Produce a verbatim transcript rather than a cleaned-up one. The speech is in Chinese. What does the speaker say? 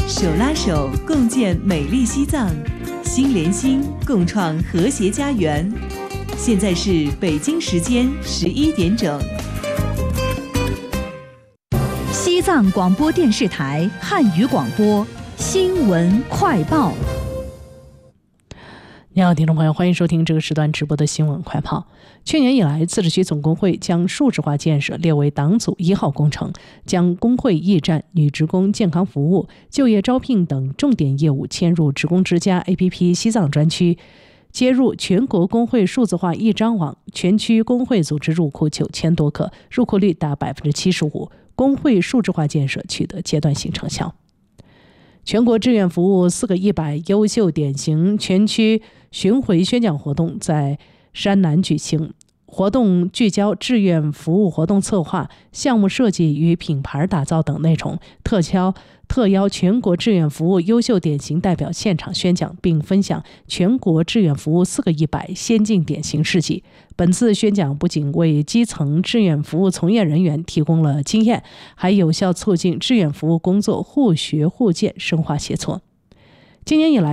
手拉手共建美丽西藏，心连心共创和谐家园。现在是北京时间十一点整。 西藏广播电视台汉语广播新闻快报。 你好，听众朋友，欢迎收听这个时段直播的新闻快报。去年以来，自治区总工会将数字化建设列为党组一号工程，将工会驿站、女职工健康服务、就业招聘等重点业务迁入职工之家 A P P 西藏专区，接入全国工会数字化一张网，全区工会组织入库九千多个，入库率达百分之七十五，工会数字化建设取得阶段性成效。全国志愿服务四个一百优秀典型全区巡回宣讲活动在山南举行，活动聚焦志愿服务活动策划、项目设计与品牌打造等内容，特邀特邀全国志愿服务优秀典型代表现场宣讲，并分享全国志愿服务四个一百先进典型事迹。本次宣讲不仅为基层志愿服务从业人员提供了经验，还有效促进志愿服务工作互学互鉴、深化协作。今年以来，